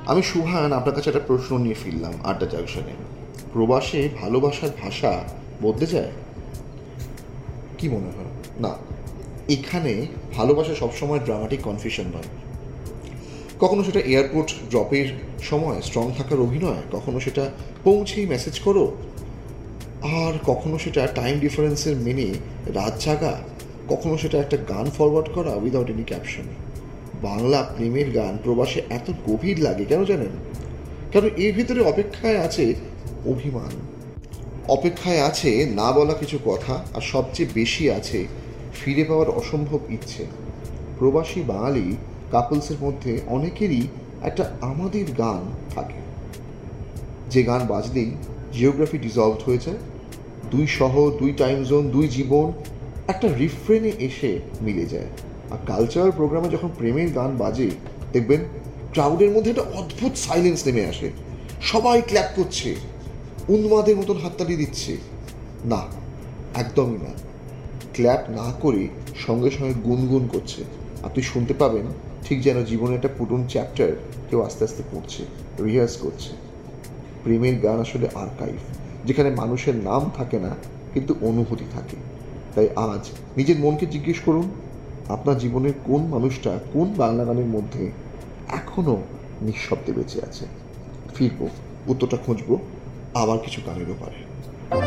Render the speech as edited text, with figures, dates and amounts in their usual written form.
আমি সুহান আপনার কাছে একটা প্রশ্ন নিয়ে ফিরলাম আড্ডা জাংশনে। প্রবাসে ভালোবাসার ভাষা বদলে যায়? কি মনে হয়? না, এখানে ভালোবাসা সবসময় ড্রামাটিক কনফিউশন নয়। কখনো সেটা এয়ারপোর্ট ড্রপের সময় স্ট্রং থাকার অভিনয়, কখনো সেটা পৌঁছেই মেসেজ করো, আর কখনো সেটা টাইম ডিফারেন্সের মেনে রাত জাগা, কখনো সেটা একটা গান ফরওয়ার্ড করা উইদাউট এনি ক্যাপশন। বাংলা প্রেমের গান প্রবাসে এত গভীর লাগে কেন জানেন? কারণ এর ভিতরে অপেক্ষায় আছে অভিমান, অপেক্ষায় আছে না বলা কিছু কথা, আর সবচেয়ে বেশি আছে ফিরে পাওয়ার অসম্ভব ইচ্ছে। প্রবাসী বাঙালি কাপলসের মধ্যে অনেকেরই একটা আমাদের গান থাকে, যে গান বাজলেই জিওগ্রাফি ডিসলভড হয়ে যায়। দুই শহর, দুই টাইম জোন, দুই জীবন একটা রিফ্রেনে এসে মিলে যায়। আর কালচারাল প্রোগ্রামে যখন প্রেমের গান বাজে, দেখবেন ক্রাউডের মধ্যে একটা অদ্ভুত সাইলেন্স নেমে আসে। সবাই ক্ল্যাপ করছে, উন্মাদের মতন হাততালি দিচ্ছে। না, একদমই না। ক্ল্যাপ না করে সঙ্গে সঙ্গে গুনগুন করছে। আপনি শুনতে পাবেন ঠিক যেন জীবনের একটা পুরনো চ্যাপ্টার কেউ আস্তে আস্তে পড়ছে, রিহার্স করছে। প্রেমের গান আসলে আর্কাইভ, যেখানে মানুষের নাম থাকে না কিন্তু অনুভূতি থাকে। তাই আজ নিজের মনকে জিজ্ঞেস করুন, আপনার জীবনের কোন মানুষটা কোন বাংলা গানের মধ্যে এখনও নিঃশব্দে বেঁচে আছে। ফিরবো, উত্তরটা খুঁজবো আবার কিছু গানের ওপারে।